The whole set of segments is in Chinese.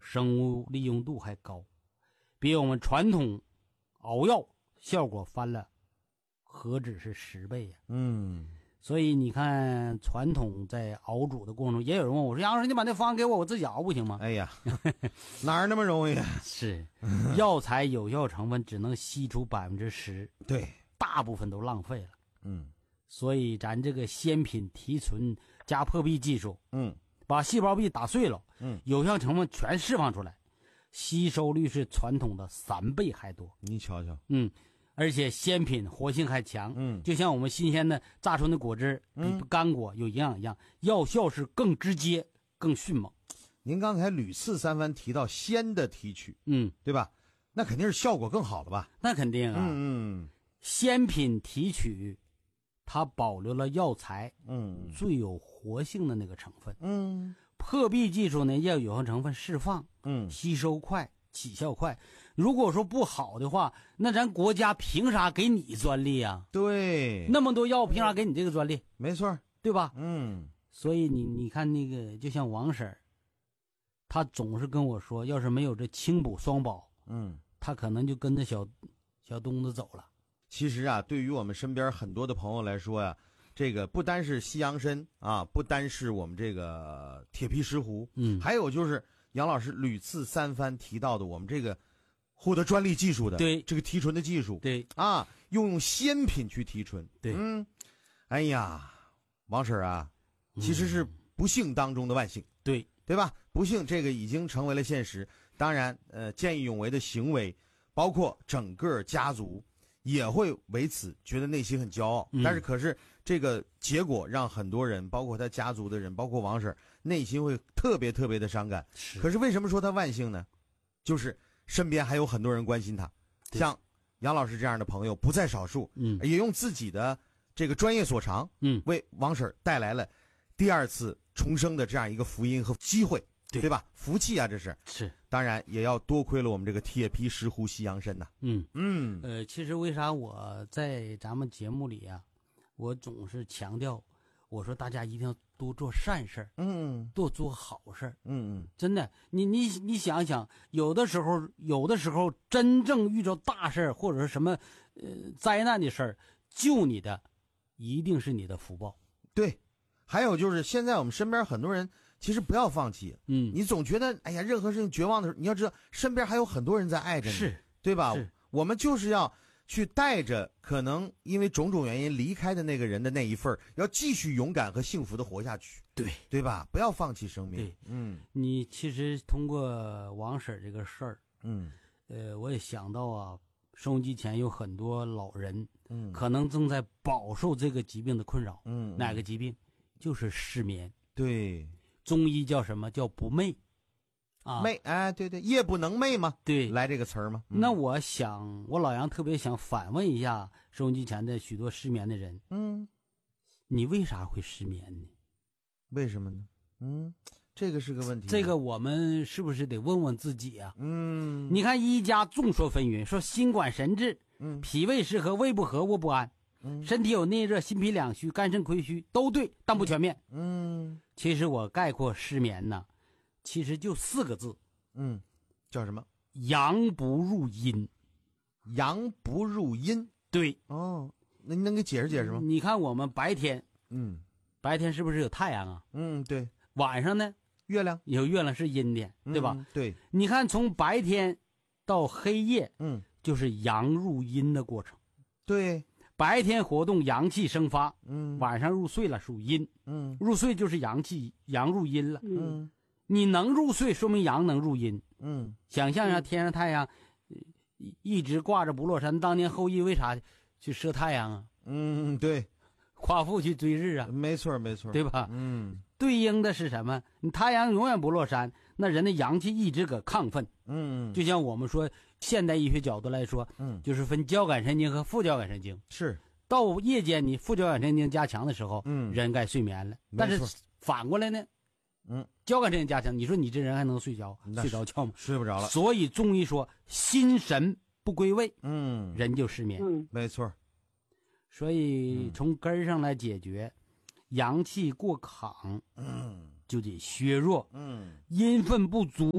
生物利用度还高，比我们传统熬药效果翻了何止是10倍呀。所以你看传统在熬煮的过程中，也有人问我说，杨老师你把那方给我自己熬不行吗？ 哎呀哪儿那么容易啊。 是药材有效成分只能吸出10%， 对， 大部分都浪费了。所以咱这个鲜品提纯加破壁技术，把细胞壁打碎了，有效成分全释放出来，吸收率是传统的3倍还多。 你瞧瞧。 而且鲜品活性还强，就像我们新鲜的榨出的果汁比干果有营养一样，药效是更直接更迅猛。 您刚才屡次三番提到鲜的提取，对吧？那肯定是效果更好了吧？ 那肯定啊。鲜品提取它保留了药材最有活性的那个成分。破壁技术呢，要有效成分释放，吸收快起效快。如果说不好的话，那咱国家凭啥给你专利啊？ 对， 那么多药凭啥给你这个专利？ 没错， 对吧？所以你看那个，就像王婶儿，她总是跟我说，要是没有这清补双保，她可能就跟着小东子走了。 其实啊，对于我们身边很多的朋友来说呀，这个不单是西洋参啊，不单是我们这个铁皮石斛，还有就是杨老师屡次三番提到的我们这个获得专利技术的这个提纯的技术， 对啊，用鲜品去提纯， 对， 哎呀，王婶啊，其实是不幸当中的万幸，对吧？不幸这个已经成为了现实。当然，见义勇为的行为，包括整个家族也会为此觉得内心很骄傲。但是，可是这个结果让很多人，包括他家族的人，包括王婶，内心会特别特别的伤感。可是为什么说他万幸呢？就是身边还有很多人关心他，像杨老师这样的朋友不在少数，也用自己的这个专业所长，为王婶带来了第二次重生的这样一个福音和机会，对吧？福气啊，这是。当然也要多亏了我们这个铁皮石斛西洋参呐。 其实为啥我在咱们节目里啊，我总是强调，我说大家一定要多做善事儿，多做好事儿，真的，你想想，有的时候真正遇到大事儿或者是什么灾难的事儿，救你的一定是你的福报。 对，还有就是现在我们身边很多人其实不要放弃，你总觉得哎呀任何事情绝望的时候，你要知道身边还有很多人在爱着你，对吧？我们就是要去带着可能因为种种原因离开的那个人的那一份，要继续勇敢和幸福的活下去，对吧？不要放弃生命。 你其实通过王婶这个事儿，我也想到啊，收音机前有很多老人，可能正在饱受这个疾病的困扰。哪个疾病？就是失眠。 对， 中医叫什么？叫不寐。 寐，哎，对，夜不能寐嘛， 对， 来这个词儿嘛。 那我老杨特别想反问一下收音机前的许多失眠的人，你为啥会失眠呢？ 为什么呢？这个是个问题。 这个我们是不是得问问自己啊？你看医家众说纷纭，说心管神志，脾胃失和，胃不和，卧不安，身体有内热，心脾两虚，肝肾亏虚，都对，但不全面。其实我概括失眠呢，其实就4个字， 叫什么？ 阳不入阴。 阳不入阴， 对。 那你能给解释解释吗？ 你看我们白天，白天是不是有太阳啊？ 对。 晚上呢？ 月亮， 有月亮是阴天，对吧？ 对。 你看从白天到黑夜，就是阳入阴的过程。 对。 白天活动阳气生发，晚上入睡了属阴，入睡就是阳气阳入阴了，你能入睡说明阳能入阴，想象一下天上太阳一直挂着不落山，当年后羿为啥去射太阳啊？ 对， 夸父去追日啊， 没错， 对吧？对应的是什么？你太阳永远不落山，那人的阳气一直搁亢奋。就像我们说现代医学角度来说，就是分交感神经和副交感神经。 是， 到夜间你副交感神经加强的时候，人该睡眠了。但是反过来呢，交感神经加强，你说你这人还能睡着觉吗？ 睡不着了。 所以中医说心神不归位，人就失眠。 没错。 所以从根儿上来解决，阳气过亢，就得削弱，阴分不足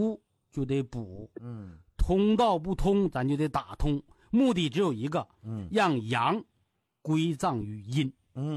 就得补，通道不通咱就得打通，目的只有一个，让阳归葬于阴。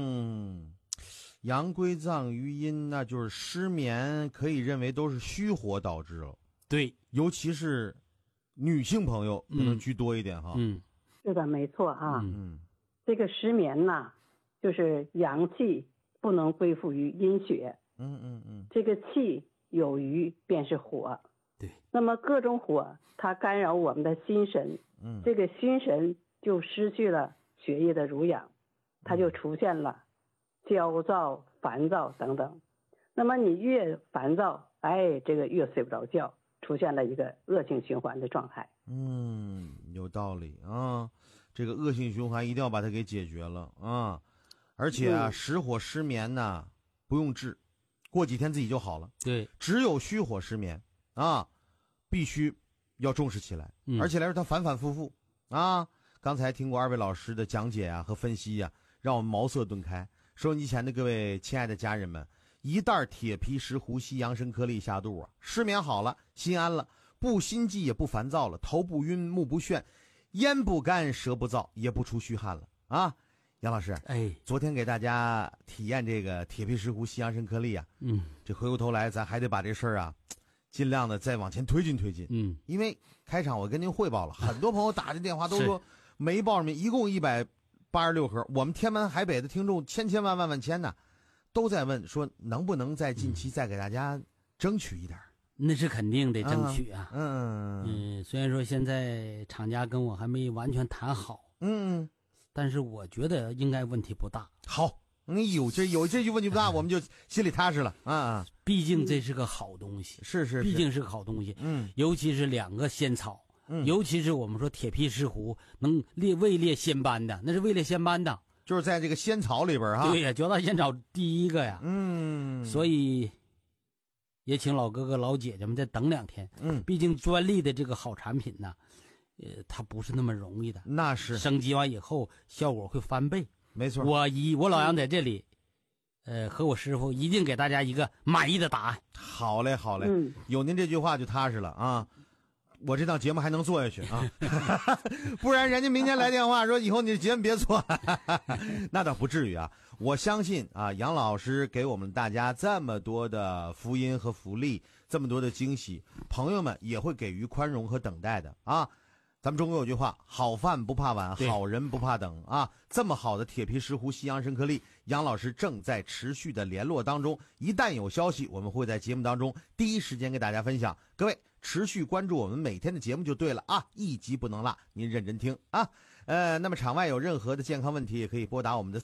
阳归葬于阴，那就是失眠可以认为都是虚火导致了。 对， 尤其是女性朋友可能居多一点哈。 是的，没错啊。这个失眠呐，就是阳气不能归附于阴血。这个气有余便是火。 对。 那么各种火它干扰我们的心神，这个心神就失去了血液的濡养，它就出现了焦躁、烦躁等等。那么你越烦躁，这个越睡不着觉，出现了一个恶性循环的状态。 有道理啊，这个恶性循环一定要把它给解决了啊！而且啊，实火失眠呢，不用治，过几天自己就好了。 对， 只有虚火失眠啊，必须要重视起来，而且来说它反反复复啊。刚才听过二位老师的讲解啊和分析啊，让我们茅塞顿开。收音机前的各位亲爱的家人们，一袋铁皮石斛西洋参颗粒下肚啊，失眠好了，心安了，不心悸也不烦躁了，头不晕目不眩，咽不干舌不燥，也不出虚汗了啊。杨老师，昨天给大家体验这个铁皮石斛西洋参颗粒啊，这回过头来咱还得把这事儿啊尽量的再往前推进推进。因为开场我跟您汇报了，很多朋友打的电话都说没报上名，一共186盒，我们天南海北的听众千万千呢，都在问说能不能在近期再给大家争取一点。 那是肯定得争取啊。虽然说现在厂家跟我还没完全谈好，但是我觉得应该问题不大。 好，你有这句问题不大，我们就心里踏实了啊。 毕竟这是个好东西， 是， 毕竟是个好东西。尤其是2个仙草，尤其是我们说铁皮石斛能位列仙班的，那是位列仙班的， 就是在这个仙草里边哈。 对呀，9大仙草第1个呀。所以也请老哥哥老姐姐们再等2天。毕竟专利的这个好产品呢，它不是那么容易的。 那是升级完以后效果会翻倍。 没错。 我老杨在这里，和我师傅一定给大家一个满意的答案。 好嘞，有您这句话就踏实了啊。我这档节目还能做下去啊，不然人家明天来电话说以后你的节目别做了，那倒不至于啊。我相信啊，杨老师给我们大家这么多的福音和福利，这么多的惊喜，朋友们也会给予宽容和等待的啊。咱们中国有句话，好饭不怕晚，好人不怕等啊。这么好的铁皮石斛西洋参颗粒，杨老师正在持续的联络当中，一旦有消息我们会在节目当中第一时间给大家分享。各位持续关注我们每天的节目就对了啊，一集不能落，您认真听啊。那么场外有任何的健康问题，也可以拨打我们的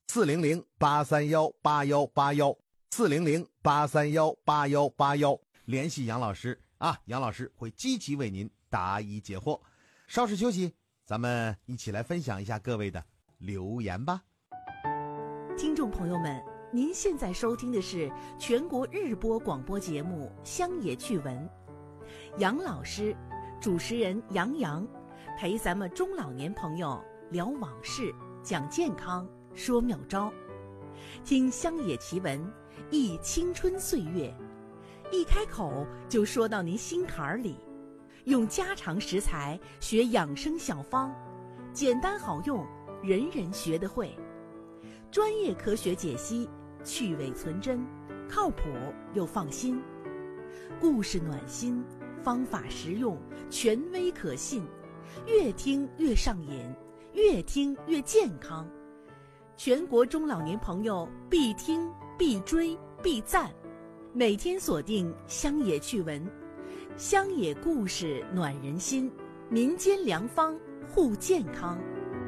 400-831-8181，400-831-8181，联系杨老师啊，杨老师会积极为您答疑解惑。稍事休息，咱们一起来分享一下各位的留言吧。 听众朋友们，您现在收听的是全国日播广播节目《乡野趣闻》，杨老师，主持人杨洋，陪咱们中老年朋友聊往事，讲健康，说妙招，听乡野奇闻，忆青春岁月，一开口就说到您心坎里。用家常食材学养生小方，简单好用，人人学得会。专业科学解析，去伪存真，靠谱又放心。故事暖心，方法实用，权威可信，越听越上瘾，越听越健康。全国中老年朋友必听必追必赞，每天锁定乡野趣闻。乡野故事暖人心，民间良方护健康。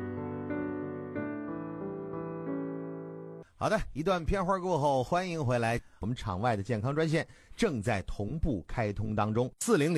好的，一段片花过后，欢迎回来。我们场外的健康专线正在同步开通当中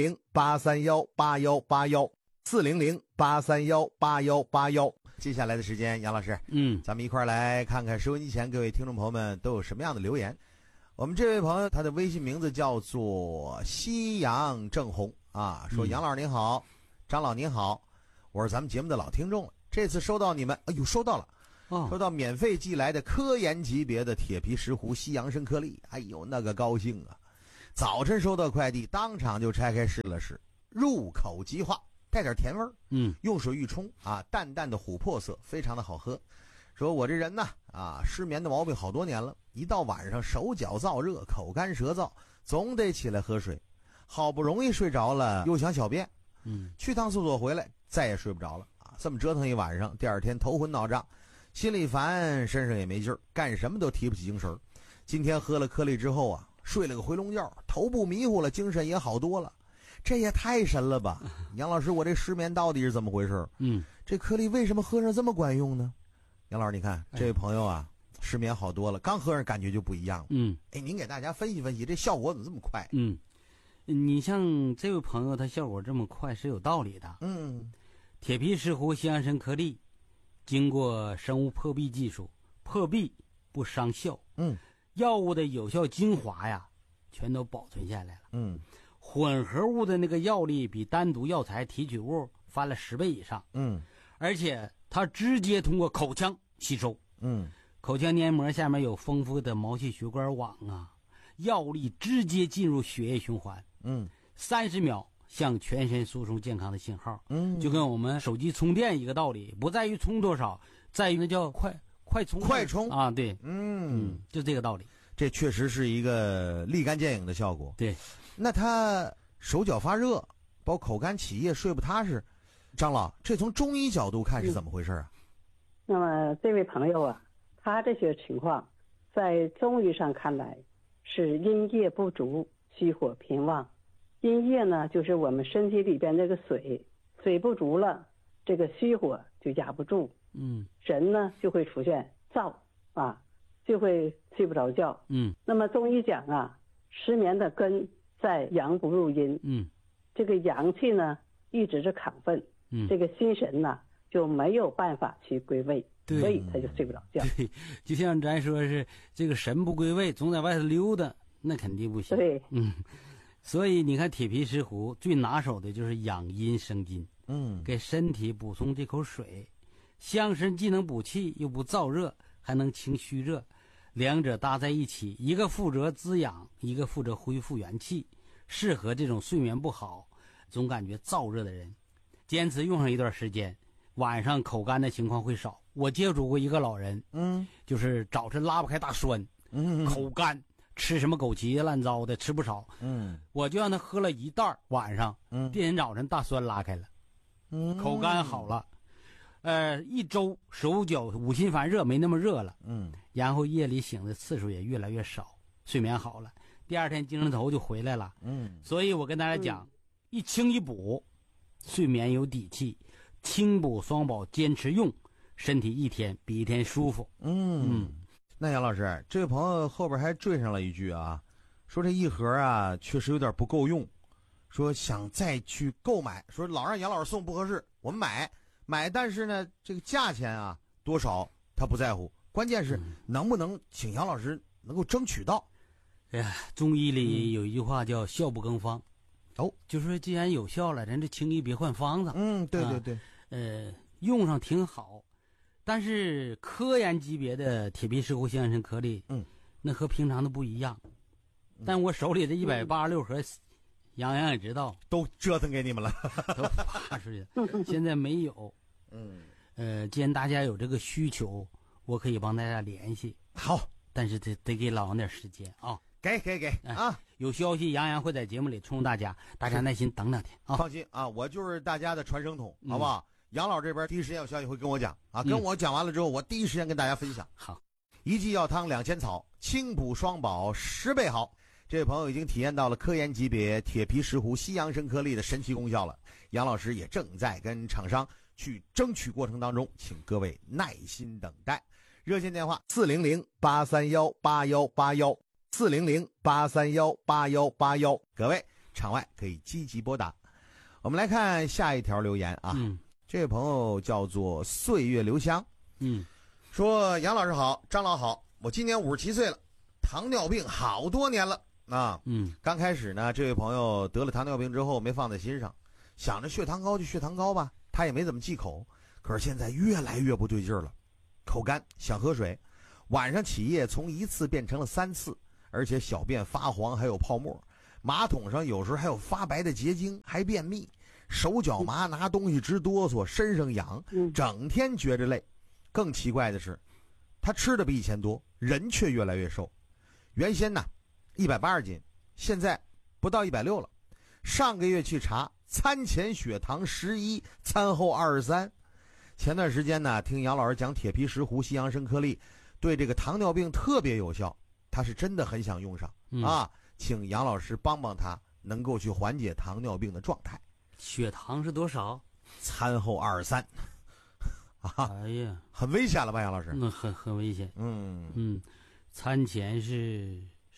，400-831-8181，400-831-8181。接下来的时间，杨老师，咱们一块来看看收音机前各位听众朋友们都有什么样的留言。我们这位朋友，他的微信名字叫做西洋正红啊，说杨老师您好，张老您好，我是咱们节目的老听众了，这次收到你们，收到了，收到免费寄来的科研级别的铁皮石斛西洋参颗粒，那个高兴啊！早晨收到快递，当场就拆开试了试入口即化，带点甜味儿。用水一冲啊，淡淡的琥珀色，非常的好喝。说我这人呢失眠的毛病好多年了，一到晚上手脚燥热，口干舌燥，总得起来喝水。好不容易睡着了，又想小便，去趟厕所回来再也睡不着了啊！这么折腾一晚上，第二天头昏脑胀，心里烦，身上也没劲儿，干什么都提不起精神。今天喝了颗粒之后啊，睡了个回笼觉，头不迷糊了，精神也好多了。这也太神了吧！杨老师，我这失眠到底是怎么回事？这颗粒为什么喝上这么管用呢？杨老师，你看这位朋友啊，失眠好多了，刚喝上感觉就不一样了。您给大家分析分析，这效果怎么这么快？ 你像这位朋友，他效果这么快是有道理的。铁皮石斛西洋参颗粒，经过生物破壁技术，破壁不伤效。药物的有效精华呀，全都保存下来了。混合物的那个药力比单独药材提取物翻了10倍以上。而且它直接通过口腔吸收。口腔黏膜下面有丰富的毛细血管网啊，药力直接进入血液循环。30秒向全身输送健康的信号。就跟我们手机充电一个道理，不在于充多少，在于那叫快充啊。对，就这个道理。 这确实是一个立竿见影的效果。 对， 那他手脚发热，包括口干起夜，睡不踏实，张老，这从中医角度看是怎么回事啊？ 那么这位朋友啊，他这些情况在中医上看来是阴液不足，虚火偏旺。阴液呢，就是我们身体里边这个水不足了，这个虚火就压不住。人呢就会出现燥啊，就会睡不着觉。那么中医讲啊，失眠的根在阳不入阴。这个阳气呢一直是亢奋。这个心神呢就没有办法去归位，所以他就睡不着觉。 对，就像咱说是这个神不归位，总在外头溜达，那肯定不行。 对， 所以你看铁皮石斛最拿手的就是养阴生津。给身体补充这口水。香参既能补气又不燥热，还能清虚热，两者搭在一起，一个负责滋养，一个负责恢复元气，适合这种睡眠不好总感觉燥热的人。坚持用上一段时间，晚上口干的情况会少。我接触过一个老人，就是早晨拉不开大栓，口干，吃什么枸杞烂糟的吃不少，我就让他喝了一袋，晚上，第二天早晨大栓拉开了，口干好了。1周手脚五心烦热没那么热了，然后夜里醒的次数也越来越少，睡眠好了，第二天精神头就回来了。所以我跟大家讲，一清一补，睡眠有底气，清补双宝坚持用，身体一天比一天舒服。 那杨老师，这位朋友后边还缀上了一句啊，说这一盒啊确实有点不够用，说想再去购买，说老让杨老师送不合适，我们买，但是呢这个价钱啊多少他不在乎，关键是能不能请杨老师能够争取到。 哎呀，中医里有一句话叫效不更方。就说既然有效了，咱这轻易别换方子。对，用上挺好，但是科研级别的铁皮石斛西洋参颗粒，那和平常的不一样。但我手里的186盒，杨洋也知道， 都折腾给你们了， 都发出去的。现在没有。既然大家有这个需求，我可以帮大家联系。 好， 但是得给老杨点时间啊。 给啊！ 有消息杨洋会在节目里冲大家耐心等2天啊。 放心啊，我就是大家的传声筒，好不好？杨老这边第一时间有消息会跟我讲啊，跟我讲完了之后，我第一时间跟大家分享。 好， 一剂药汤2000草，清补双宝10倍好。这位朋友已经体验到了科研级别铁皮石斛西洋参颗粒的神奇功效了，杨老师也正在跟厂商去争取过程当中，请各位耐心等待。热线电话400-831-8181，400-831-8181，各位场外可以积极拨打。我们来看下一条留言啊，这位朋友叫做岁月留香，说杨老师好，张老好，我今年57岁了，糖尿病好多年了啊。刚开始呢，这位朋友得了糖尿病之后没放在心上，想着血糖高就血糖高吧，他也没怎么忌口。可是现在越来越不对劲了，口干想喝水，晚上起夜从1次变成了3次，而且小便发黄还有泡沫， 马桶上有时候还有发白的结晶，还便秘，手脚麻，拿东西直哆嗦，身上痒，整天觉着累。更奇怪的是，他吃的比以前多，人却越来越瘦。原先呢180斤，现在不到160了。上个月去查，餐前血糖11，餐后23。前段时间呢，听杨老师讲铁皮石斛西洋参颗粒对这个糖尿病特别有效，他是真的很想用上啊，请杨老师帮帮他，能够去缓解糖尿病的状态。 血糖是多少？ 餐后23。 哎呀， 很危险了吧，杨老师？ 那很危险。餐前是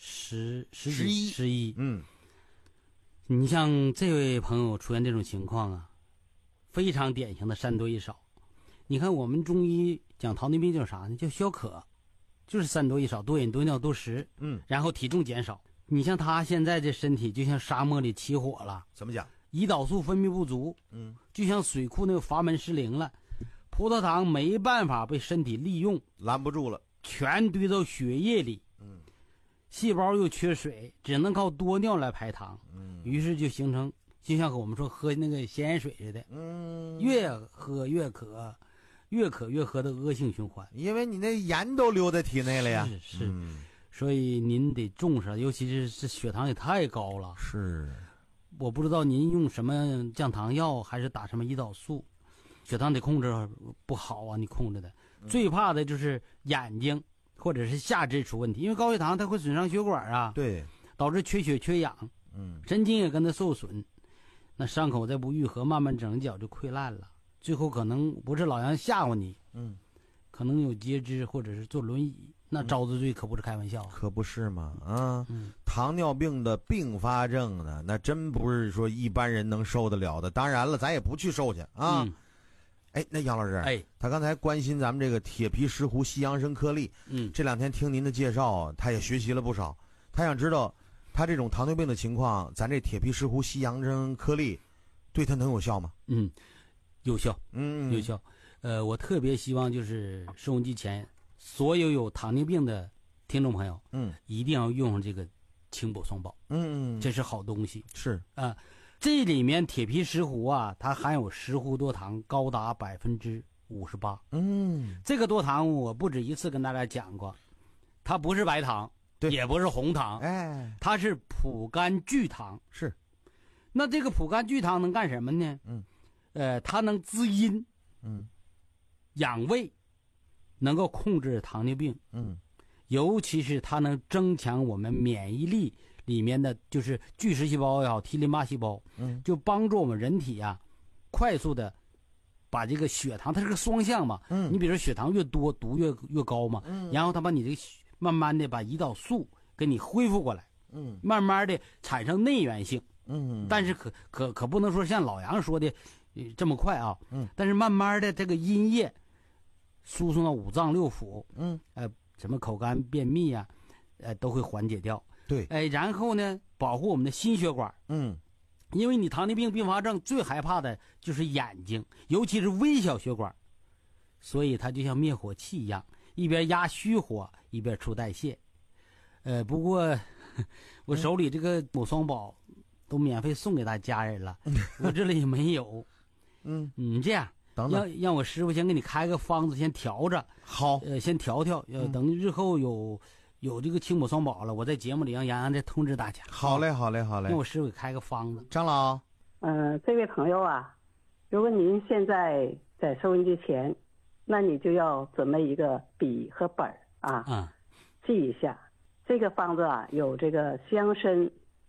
11。你像这位朋友出现这种情况啊，非常典型的3多1少。你看我们中医讲糖尿病叫啥呢？叫消渴，就是3多1少，多饮多尿多食，然后体重减少。你像他现在这身体就像沙漠里起火了。 怎么讲？ 胰岛素分泌不足，就像水库那个阀门失灵了，葡萄糖没办法被身体利用， 拦不住了， 全堆到血液里。细胞又缺水，只能靠多尿来排糖，于是就形成就像我们说喝那个咸盐水似的，越喝越渴，越渴越喝的恶性循环。 因为你那盐都流在体内了呀。 是，所以您得重视，尤其是血糖也太高了。 是， 我不知道您用什么降糖药，还是打什么胰岛素，血糖得控制不好啊，你控制的。最怕的就是眼睛或者是下肢出问题，因为高血糖它会损伤血管啊， 对， 导致缺血缺氧，神经也跟着受损，那伤口再不愈合，慢慢整脚就溃烂了，最后可能不是老杨吓唬你，可能有截肢或者是坐轮椅，那遭的罪可不是开玩笑， 可不是嘛啊！糖尿病的并发症呢，那真不是说一般人能受得了的。当然了，咱也不去受去啊。那杨老师，他刚才关心咱们这个铁皮石斛西洋参颗粒，这2天听您的介绍，他也学习了不少。他想知道，他这种糖尿病的情况，咱这铁皮石斛西洋参颗粒，对他能有效吗？ 有效，有效。我特别希望就是收音机前所有糖尿病的听众朋友，一定要用上这个清补双宝，这是好东西。 是啊。这里面铁皮石斛啊，它含有石斛多糖高达58%。这个多糖我不止一次跟大家讲过，它不是白糖，也不是红糖，它是葡甘聚糖。 是， 那这个葡甘聚糖能干什么呢？它能滋阴，养胃，能够控制糖尿病，尤其是它能增强我们免疫力。里面的就是巨噬细胞也好，T 淋巴细胞，就帮助我们人体啊，快速的把这个血糖，它是个双向嘛，你比如说血糖越多，毒越高嘛，然后它把你这个慢慢的把胰岛素给你恢复过来，慢慢的产生内源性，但是可不能说像老杨说的这么快啊，但是慢慢的这个阴液输送到五脏六腑，什么口干便秘啊，都会缓解掉。 对， 然后呢，保护我们的心血管。因为你糖尿病并发症最害怕的就是眼睛，尤其是微小血管，所以它就像灭火器一样，一边压虚火，一边促代谢。不过我手里这个补双宝都免费送给大家人了，我这里也没有。你这样，让我师傅先给你开个方子，先调着。 好， 先调调，等日后有这个清补双宝了，我在节目里让杨洋再通知大家。 好嘞，好嘞，好嘞。 让我师傅开个方子。 张老， 这位朋友啊，如果您现在在收音机前，那你就要准备一个笔和本啊，记一下。这个方子啊，有这个香参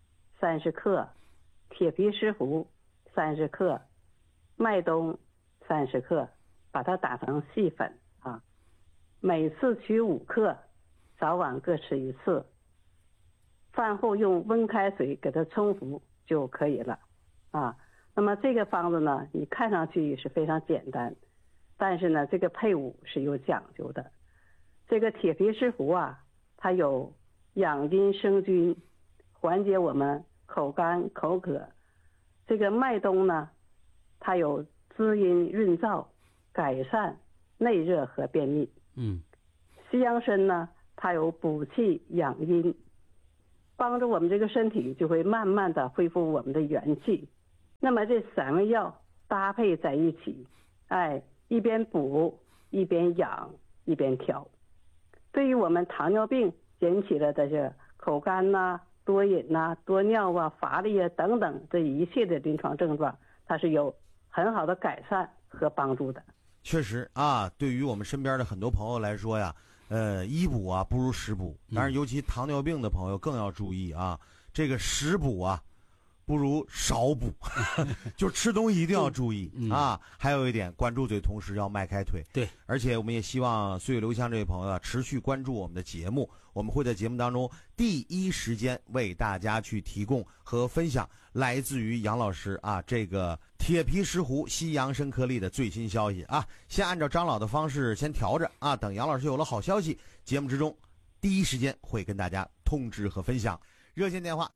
30克，铁皮石斛30克，麦冬30克，把它打成细粉啊，每次取5克。早晚各吃1次，饭后用温开水给它冲服就可以了啊。那么这个方子呢，你看上去是非常简单，但是呢，这个配伍是有讲究的。这个铁皮石斛啊，它有养阴生津，缓解我们口干口渴。这个麦冬呢，它有滋阴润燥，改善内热和便秘。西洋参呢，它有补气养阴， 帮助我们这个身体就会慢慢的恢复我们的元气。那么这3味药搭配在一起，一边补一边养一边调，对于我们糖尿病引起的这些口干呐、多饮呐、多尿啊、乏力啊等等这一切的临床症状，它是有很好的改善和帮助的。 确实啊，对于我们身边的很多朋友来说呀，医补啊不如食补，当然尤其糖尿病的朋友更要注意啊，这个食补啊不如少补，就吃东西一定要注意啊。还有一点，管住嘴，同时要迈开腿。 对， 而且我们也希望岁月留香这位朋友啊，持续关注我们的节目，我们会在节目当中第一时间为大家去提供和分享来自于杨老师啊这个铁皮石斛西洋参颗粒的最新消息啊。先按照张老的方式先调着啊，等杨老师有了好消息，节目之中第一时间会跟大家通知和分享。热线电话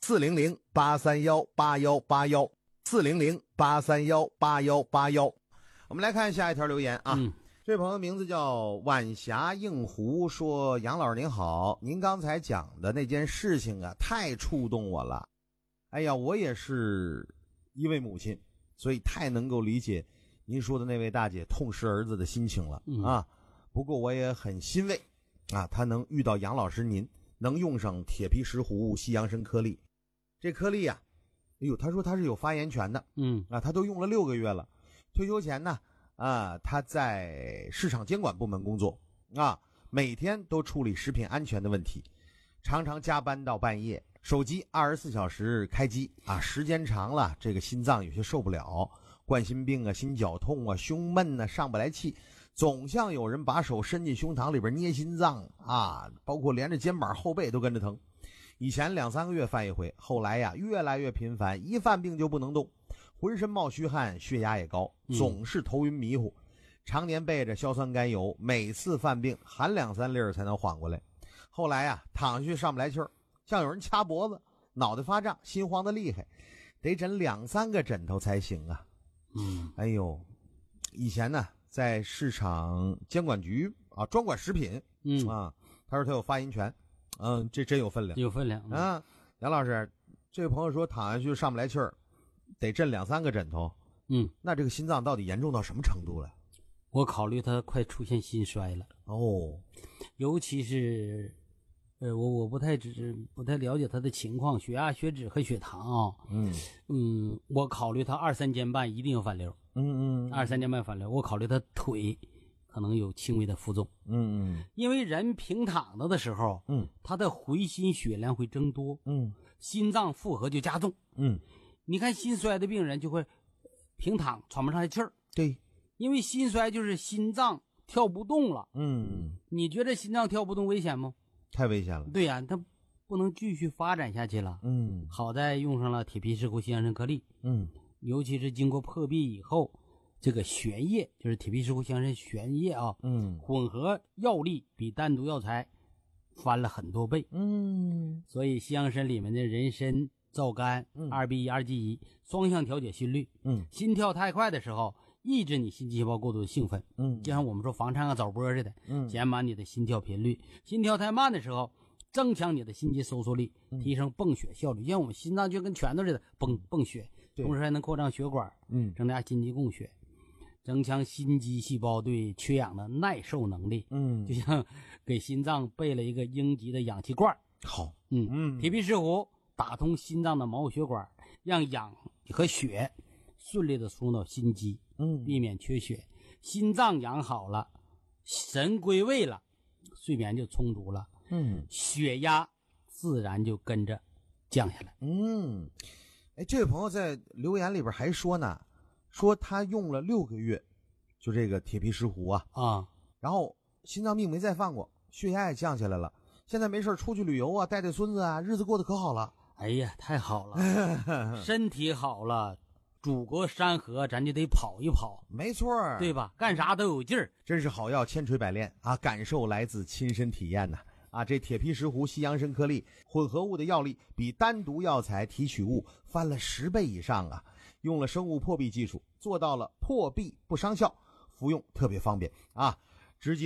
400-831-8181，400-831-8181。我们来看下一条留言啊。这位朋友名字叫晚霞映湖，说杨老师您好，您刚才讲的那件事情啊太触动我了。哎呀，我也是一位母亲，所以太能够理解您说的那位大姐痛失儿子的心情了啊。不过我也很欣慰啊，她能遇到杨老师您，能用上铁皮石斛西洋参颗粒。这颗粒啊，哎呦，他说他是有发言权的，他都用了6个月了。退休前呢，他在市场监管部门工作啊，每天都处理食品安全的问题，常常加班到半夜，手机24小时开机啊，时间长了，这个心脏有些受不了，冠心病啊、心绞痛啊、胸闷啊、上不来气。总像有人把手伸进胸膛里边捏心脏啊，包括连着肩膀后背都跟着疼。以前2-3个月犯一回，后来呀越来越频繁，一犯病就不能动，浑身冒虚汗，血压也高，总是头晕迷糊，常年备着硝酸甘油，每次犯病含2-3粒才能缓过来。后来呀躺下去上不来气儿，像有人掐脖子，脑袋发胀，心慌的厉害，得枕2-3个枕头才行啊。哎呦，以前呢在市场监管局啊，专管食品，他说他有发言权，这真有分量， 有分量啊。杨老师，这位朋友说躺下去上不来气儿，得枕2-3个枕头，那这个心脏到底严重到什么程度了？ 我考虑他快出现心衰了尤其是我不太了解他的情况，血压、血脂和血糖啊，我考虑他2-3天半一定要反流，2-3天半反流，我考虑他腿可能有轻微的浮肿，因为人平躺着的时候，他的回心血量会增多，心脏负荷就加重，你看心衰的病人就会平躺喘不上来气儿， 对， 因为心衰就是心脏跳不动了，你觉得心脏跳不动危险吗？ 太危险了。 对呀，它不能继续发展下去了。好在用上了铁皮石斛西洋参颗粒。尤其是经过破壁以后，这个玄液就是铁皮石斛西洋参玄液啊，混合药力比单独药材翻了很多倍。所以西洋参里面的人参、皂苷、2B1、2G1双向调节心率。心跳太快的时候，抑制你心肌细胞过度的兴奋，就像我们说房颤啊、早搏似的，减慢你的心跳频率。心跳太慢的时候，增强你的心肌收缩力，提升泵血效率。像我们心脏就跟拳头似的泵血，同时还能扩张血管，增加心肌供血，增强心肌细胞对缺氧的耐受能力。就像给心脏备了一个应急的氧气罐。 好， 铁皮石斛打通心脏的毛血管，让氧和血顺利的输入到心肌，避免缺血。心脏养好了，神归位了，睡眠就充足了，血压自然就跟着降下来。 这位朋友在留言里边还说呢，说他用了6个月，就这个铁皮石斛啊，然后心脏病没再犯过，血压也降下来了，现在没事出去旅游啊，带孙子啊，日子过得可好了。 哎呀，太好了，身体好了，祖国山河咱就得跑一跑， 没错， 对吧？干啥都有劲儿， 真是好药千锤百炼啊！感受来自亲身体验呐！这铁皮石斛西洋参颗粒混合物的药力比单独药材提取物翻了10倍以上啊！用了生物破壁技术，做到了破壁不伤效，服用特别方便啊！直接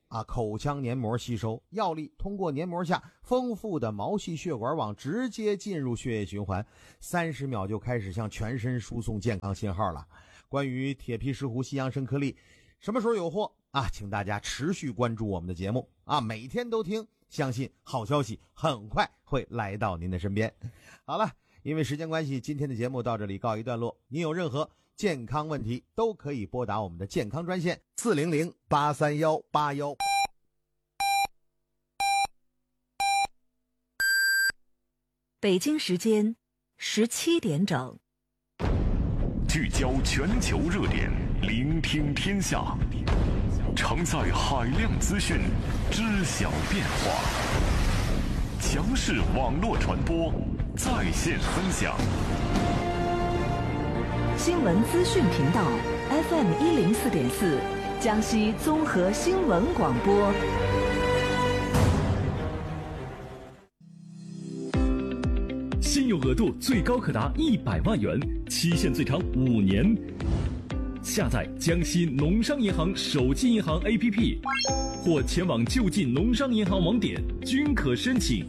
口腔黏膜吸收，药力通过黏膜下丰富的毛细血管网直接进入血液循环，30秒就开始向全身输送健康信号了。关于铁皮石斛西洋参颗粒什么时候有货请大家持续关注我们的节目每天都听，相信好消息很快会来到您的身边。好了，因为时间关系，今天的节目到这里告一段落。您有任何健康问题都可以拨打我们的健康专线400-831-81。 北京时间17点整， 聚焦全球热点，聆听天下，承载海量资讯，知晓变化，强势网络传播，在线分享。 新闻资讯频道 FM104.4，江西综合新闻广播。 信用额度最高可达100万元，期限最长5年。下载江西农商银行手机银行 APP， 或前往就近农商银行网点均可申请。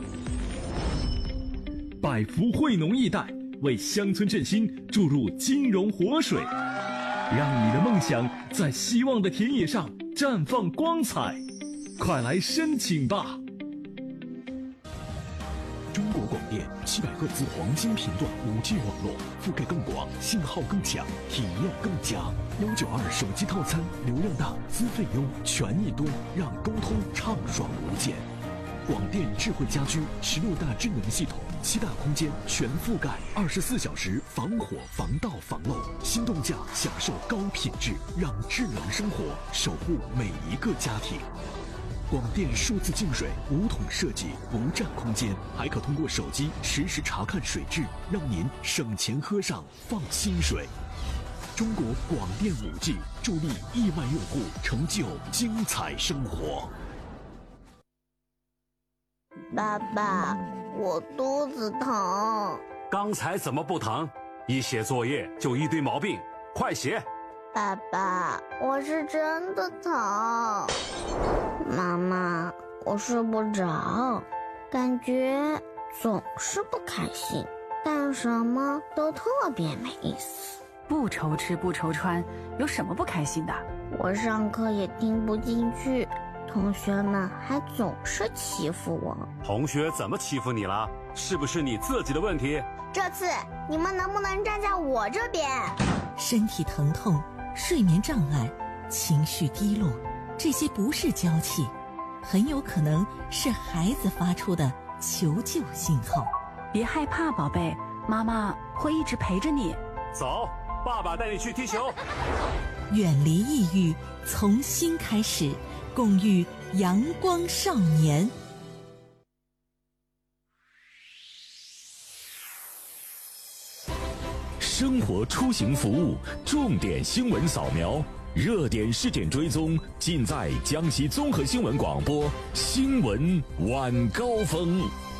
百福惠农易贷为乡村振兴注入金融活水，让你的梦想在希望的田野上绽放光彩。快来申请吧！ 中国广电700赫兹黄金频段5G 网络，覆盖更广，信号更强，体验更佳。192手机套餐，流量大，资费优，权益多，让沟通畅爽无间。广电智慧家居16大智能系统，7大空间全覆盖，24小时防火、防盗、防漏。心动价享受高品质，让智能生活守护每一个家庭。广电数字净水5桶设计，不占空间，还可通过手机实时查看水质，让您省钱喝上放心水。中国广电5G助力1万用户成就精彩生活。 爸爸，我肚子疼。 刚才怎么不疼？一写作业就一堆毛病，快写。 爸爸，我是真的疼。妈妈，我睡不着，感觉总是不开心，干什么都特别没意思。 不愁吃不愁穿，有什么不开心的？ 我上课也听不进去，同学们还总是欺负我。 同学怎么欺负你了？是不是你自己的问题？ 这次你们能不能站在我这边？ 身体疼痛、睡眠障碍、情绪低落，这些不是娇气，很有可能是孩子发出的求救信号。 别害怕，宝贝，妈妈会一直陪着你。 走，爸爸带你去踢球。 远离抑郁，从新开始，共育阳光少年。 生活出行服务重点新闻扫描，热点事件追踪，尽在江西综合新闻广播新闻晚高峰。